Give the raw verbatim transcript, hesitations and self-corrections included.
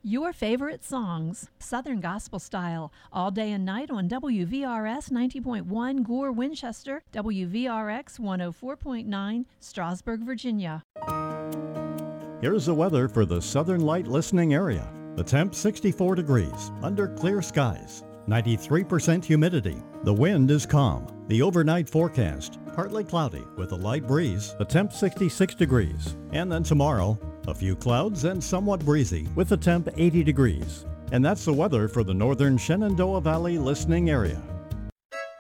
Your favorite songs, Southern Gospel Style, all day and night on W V R S ninety point one Gore, Winchester, W V R X one oh four point nine, Strasburg, Virginia. Here's the weather for the Southern Light listening area. The temp sixty-four degrees, under clear skies, ninety-three percent humidity. The wind is calm. The overnight forecast, partly cloudy with a light breeze, the temp sixty-six degrees. And then tomorrow, a few clouds and somewhat breezy with a temp eighty degrees. And that's the weather for the northern Shenandoah Valley listening area.